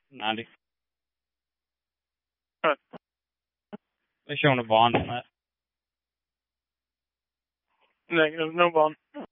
90. Alright. They're showing a bond on that. Negative, no bond.